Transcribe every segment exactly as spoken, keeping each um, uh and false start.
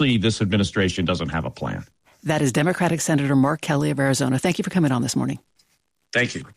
essentially, this administration doesn't have a plan. That is Democratic Senator Mark Kelly of Arizona. Thank you for coming on this morning. Thank you.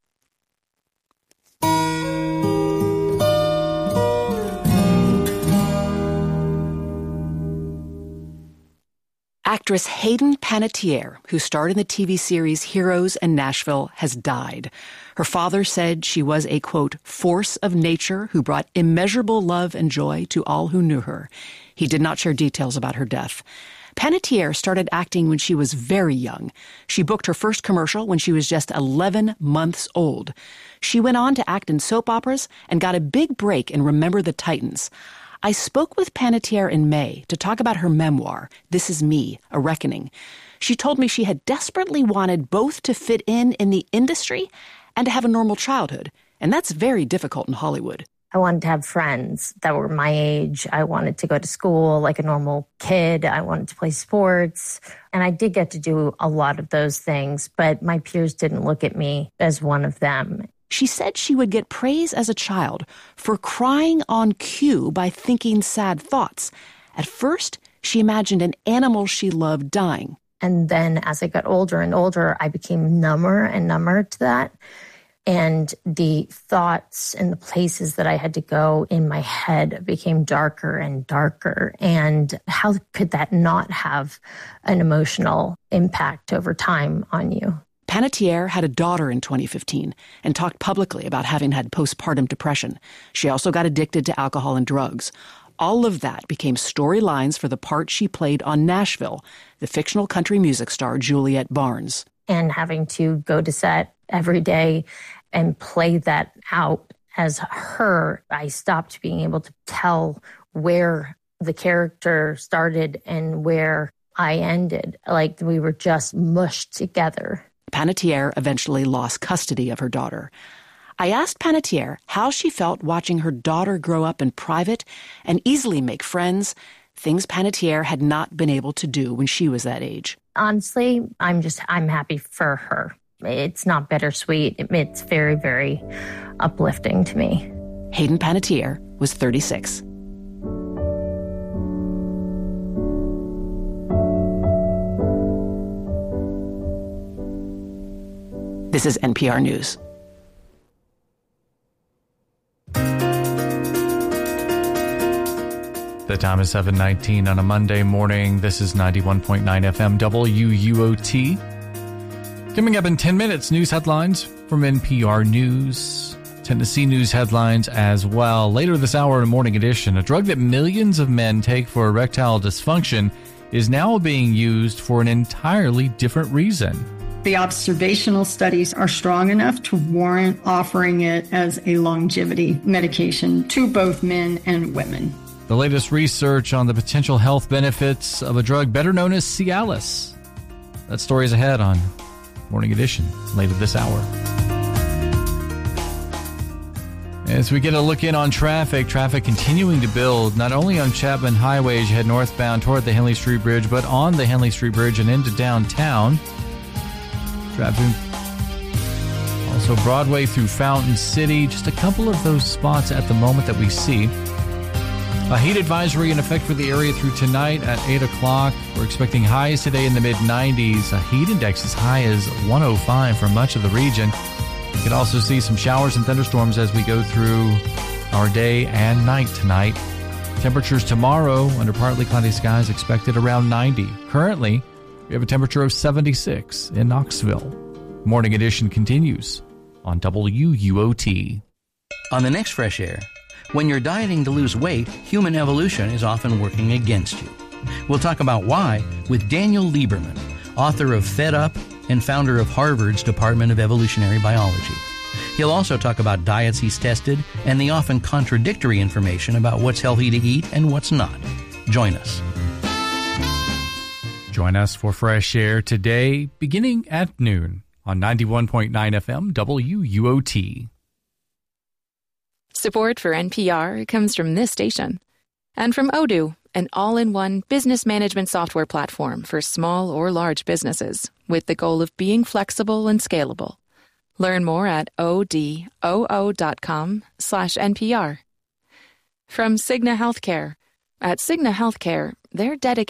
Actress Hayden Panettiere, who starred in the T V series Heroes and Nashville, has died. Her father said she was a, quote, force of nature who brought immeasurable love and joy to all who knew her. He did not share details about her death. Panettiere started acting when she was very young. She booked her first commercial when she was just eleven months old. She went on to act in soap operas and got a big break in Remember the Titans. I spoke with Panettiere in May to talk about her memoir, This Is Me, A Reckoning. She told me she had desperately wanted both to fit in in the industry and to have a normal childhood, and that's very difficult in Hollywood. I wanted to have friends that were my age. I wanted to go to school like a normal kid. I wanted to play sports. And I did get to do a lot of those things, but my peers didn't look at me as one of them. She said she would get praise as a child for crying on cue by thinking sad thoughts. At first, she imagined an animal she loved dying. And then as I got older and older, I became number and number to that. And the thoughts and the places that I had to go in my head became darker and darker. And how could that not have an emotional impact over time on you? Panettiere had a daughter in twenty fifteen and talked publicly about having had postpartum depression. She also got addicted to alcohol and drugs. All of that became storylines for the part she played on Nashville, the fictional country music star Juliet Barnes. And having to go to set every day and play that out as her, I stopped being able to tell where the character started and where I ended. Like we were just mushed together. Panettiere eventually lost custody of her daughter. I asked Panettiere how she felt watching her daughter grow up in private and easily make friends, things Panettiere had not been able to do when she was that age. Honestly, I'm just, I'm happy for her. It's not bittersweet. It's very, very uplifting to me. Hayden Panettiere was thirty-six. This is N P R News. The time is seven nineteen on a Monday morning. This is ninety-one point nine F M W U O T. Coming up in ten minutes, news headlines from N P R News. Tennessee news headlines as well. Later this hour in a morning edition, a drug that millions of men take for erectile dysfunction is now being used for an entirely different reason. The observational studies are strong enough to warrant offering it as a longevity medication to both men and women. The latest research on the potential health benefits of a drug better known as Cialis. That story is ahead on Morning Edition later this hour. As we get a look in on traffic, traffic continuing to build, not only on Chapman Highway as you head northbound toward the Henley Street Bridge, but on the Henley Street Bridge and into downtown. Traffic also Broadway through Fountain City. Just a couple of those spots at the moment that we see. A heat advisory in effect for the area through tonight at eight o'clock. We're expecting highs today in the mid nineties. A heat index as high as one oh five for much of the region. You can also see some showers and thunderstorms as we go through our day and night tonight. Temperatures tomorrow under partly cloudy skies expected around ninety. Currently, we have a temperature of seventy-six in Knoxville. Morning Edition continues on W U O T. On the next Fresh Air, when you're dieting to lose weight, human evolution is often working against you. We'll talk about why with Daniel Lieberman, author of Fed Up and founder of Harvard's Department of Evolutionary Biology. He'll also talk about diets he's tested and the often contradictory information about what's healthy to eat and what's not. Join us. Join us for Fresh Air today, beginning at noon on ninety-one point nine F M W U O T. Support for N P R comes from this station and from Odoo, an all-in-one business management software platform for small or large businesses with the goal of being flexible and scalable. Learn more at odoo.com slash NPR. From Cigna Healthcare. At Cigna Healthcare, they're dedicated